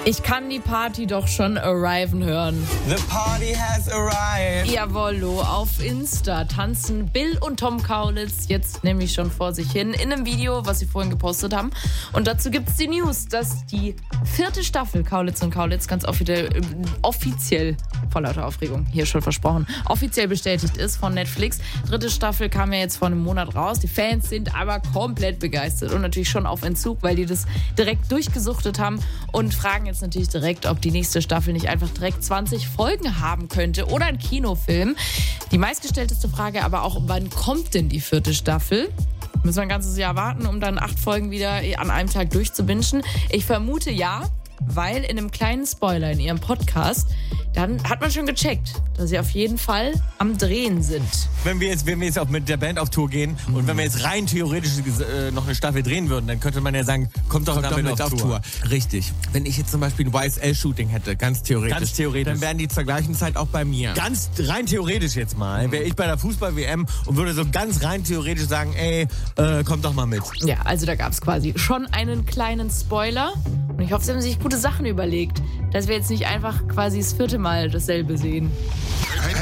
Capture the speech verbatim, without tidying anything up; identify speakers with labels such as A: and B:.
A: Ich kann die Party doch schon arriven hören.
B: The party has arrived.
A: Jawollo, auf Insta tanzen Bill und Tom Kaulitz jetzt nämlich schon vor sich hin in einem Video, was sie vorhin gepostet haben. Und dazu gibt's die News, dass die vierte Staffel Kaulitz und Kaulitz ganz offiziell, äh, offiziell, vor lauter Aufregung, hier schon versprochen, offiziell bestätigt ist von Netflix. Dritte Staffel kam ja jetzt vor einem Monat raus. Die Fans sind aber komplett begeistert und natürlich schon auf Entzug, weil die das direkt durchgesuchtet haben und fragen jetzt natürlich direkt, ob die nächste Staffel nicht einfach direkt zwanzig Folgen haben könnte oder ein Kinofilm. Die meistgestellteste Frage aber auch, wann kommt denn die vierte Staffel? Müssen wir ein ganzes Jahr warten, um dann acht Folgen wieder an einem Tag durchzubingen? Ich vermute ja, weil in einem kleinen Spoiler in ihrem Podcast, dann hat man schon gecheckt, dass sie auf jeden Fall am Drehen sind.
B: Wenn wir jetzt, wenn wir jetzt auch mit der Band auf Tour gehen mhm. und wenn wir jetzt rein theoretisch äh, noch eine Staffel drehen würden, dann könnte man ja sagen, kommt doch
C: kommt
B: damit
C: mit auf, auf Tour.
B: Tour.
C: Richtig. Wenn ich jetzt zum Beispiel ein Y S L-Shooting hätte, ganz theoretisch,
B: ganz theoretisch,
C: dann wären die zur gleichen Zeit auch bei mir.
B: Ganz rein theoretisch jetzt mal, wäre ich bei der Fußball-W M und würde so ganz rein theoretisch sagen, ey, äh, kommt doch mal mit.
A: Ja, also da gab es quasi schon einen kleinen Spoiler. Und ich hoffe, sie haben sich gute Sachen überlegt, dass wir jetzt nicht einfach quasi das vierte Mal dasselbe sehen.